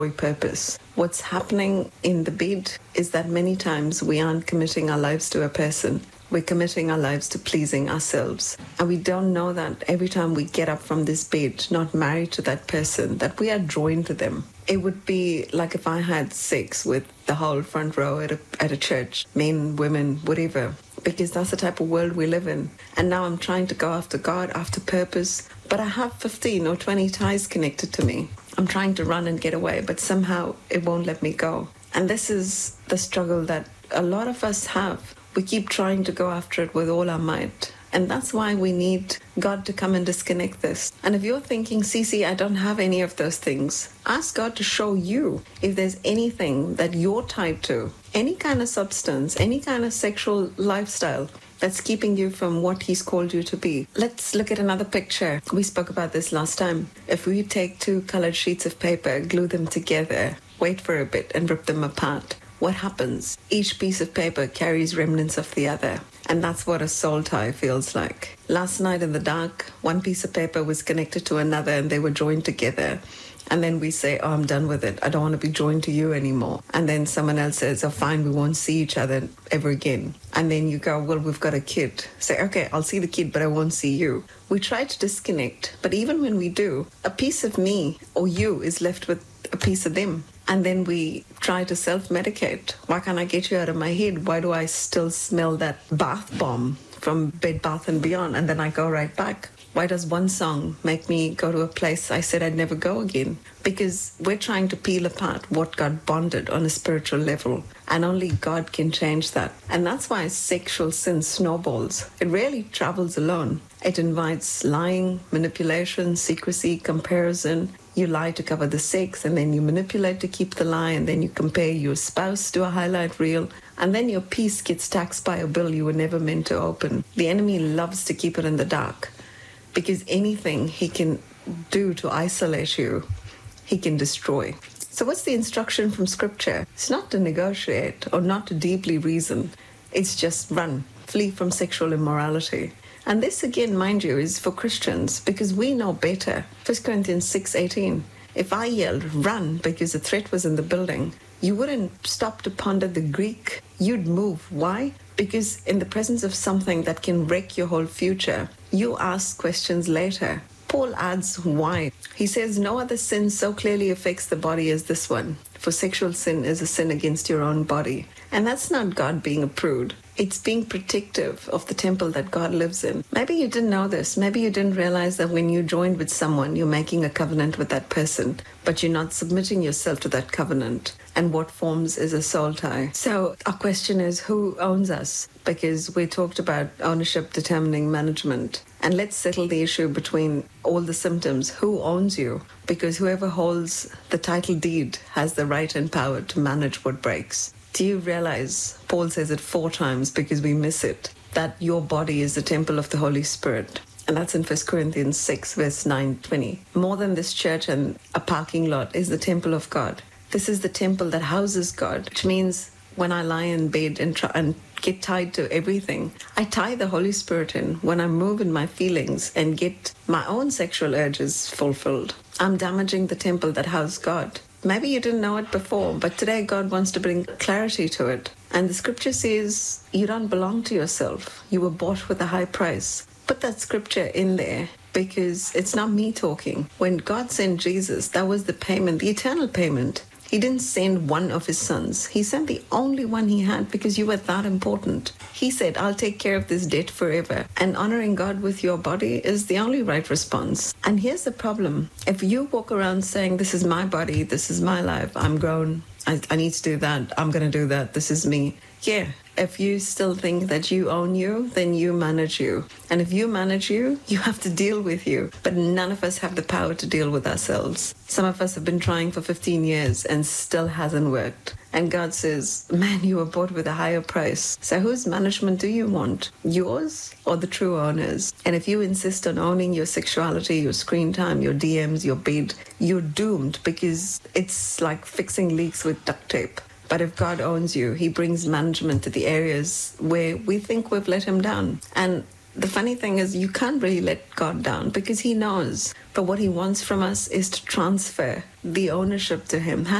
purpose. What's happening in the bed is that many times we aren't committing our lives to a person. We're committing our lives to pleasing ourselves. And we don't know that every time we get up from this bed, not married to that person, that we are joined to them. It would be like if I had sex with the whole front row at a church, men, women, whatever, because that's the type of world we live in. And now I'm trying to go after God, after purpose, but I have 15 or 20 ties connected to me. I'm trying to run and get away, but somehow it won't let me go. And this is the struggle that a lot of us have. We keep trying to go after it with all our might. And that's why we need God to come and disconnect this. And if you're thinking, Cece, I don't have any of those things, ask God to show you if there's anything that you're tied to, any kind of substance, any kind of sexual lifestyle that's keeping you from what He's called you to be. Let's look at another picture. We spoke about this last time. If we take two colored sheets of paper, glue them together, wait for a bit and rip them apart, what happens? Each piece of paper carries remnants of the other. And that's what a soul tie feels like. Last night in the dark, one piece of paper was connected to another and they were joined together. And then we say, oh, I'm done with it. I don't want to be joined to you anymore. And then someone else says, oh, fine, we won't see each other ever again. And then you go, well, we've got a kid. Say, okay, I'll see the kid, but I won't see you. We try to disconnect. But even when we do, a piece of me or you is left with a piece of them. And then we try to self-medicate. Why can't I get you out of my head? Why do I still smell that bath bomb from Bed Bath & Beyond? And then I go right back. Why does one song make me go to a place I said I'd never go again? Because we're trying to peel apart what got bonded on a spiritual level. And only God can change that. And that's why sexual sin snowballs. It rarely travels alone. It invites lying, manipulation, secrecy, comparison. You lie to cover the sex, and then you manipulate to keep the lie, and then you compare your spouse to a highlight reel, and then your peace gets taxed by a bill you were never meant to open. The enemy loves to keep it in the dark, because anything he can do to isolate you, he can destroy. So what's the instruction from Scripture? It's not to negotiate or not to deeply reason. It's just run, flee from sexual immorality. And this, again, mind you, is for Christians because we know better. 1 Corinthians 6:18. If I yelled, run, because a threat was in the building, you wouldn't stop to ponder the Greek. You'd move. Why? Because in the presence of something that can wreck your whole future, you ask questions later. Paul adds why. He says, no other sin so clearly affects the body as this one. For sexual sin is a sin against your own body. And that's not God being a prude. It's being protective of the temple that God lives in. Maybe you didn't know this. Maybe you didn't realize that when you joined with someone, you're making a covenant with that person, but you're not submitting yourself to that covenant. And what forms is a soul tie. So our question is, who owns us? Because we talked about ownership determining management. And let's settle the issue between all the symptoms. Who owns you? Because whoever holds the title deed has the right and power to manage what breaks. Do you realize, Paul says it 4 times because we miss it, that your body is the temple of the Holy Spirit. And that's in 1 Corinthians 6, verse 9-20. More than this church and a parking lot is the temple of God. This is the temple that houses God, which means when I lie in bed and try and get tied to everything, I tie the Holy Spirit in. When I move in my feelings and get my own sexual urges fulfilled, I'm damaging the temple that houses God. Maybe you didn't know it before, but today God wants to bring clarity to it. And the scripture says you don't belong to yourself. You were bought with a high price. Put that scripture in there because it's not me talking. When God sent Jesus, that was the payment, the eternal payment. He didn't send one of his sons. He sent the only one he had because you were that important. He said, I'll take care of this debt forever. And honoring God with your body is the only right response. And here's the problem. If you walk around saying, this is my body, this is my life, I'm grown, I need to do that, I'm going to do that, this is me. Yeah, if you still think that you own you, then you manage you. And if you manage you, you have to deal with you. But none of us have the power to deal with ourselves. Some of us have been trying for 15 years and still hasn't worked. And God says, man, you were bought with a higher price. So whose management do you want? Yours or the true owners? And if you insist on owning your sexuality, your screen time, your DMs, your bed, you're doomed because it's like fixing leaks with duct tape. But if God owns you, he brings management to the areas where we think we've let him down. And the funny thing is you can't really let God down because he knows. But what he wants from us is to transfer the ownership to him.